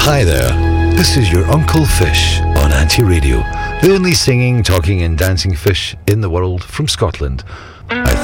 Hi there, this is your Uncle Fish on Anti-Radio, the only singing, talking and dancing fish in the world from Scotland.